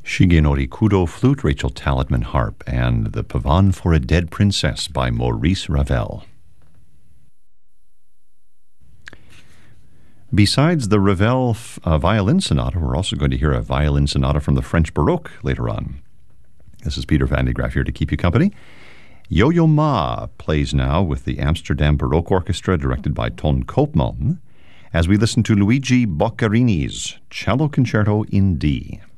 Shigenori Kudo flute, Rachel Talatman harp, and The Pavane for a Dead Princess by Maurice Ravel. Besides the Ravel violin sonata, we're also going to hear a violin sonata from the French Baroque later on. This is Peter Van de Graaff here to keep you company. Yo-Yo Ma plays now with the Amsterdam Baroque Orchestra, directed by Ton Koopman, as we listen to Luigi Boccarini's Cello Concerto in D.